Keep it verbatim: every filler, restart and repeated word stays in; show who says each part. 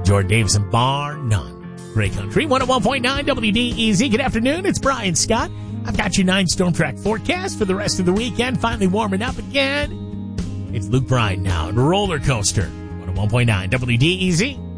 Speaker 1: Jordan Davison, bar none. Great Country, one oh one point nine W D E Z. Good afternoon, it's Brian Scott. I've got your nine storm track forecast for the rest of the weekend. Finally warming up again. It's Luke Bryan now, and Roller Coaster, one oh one point nine W D E Z.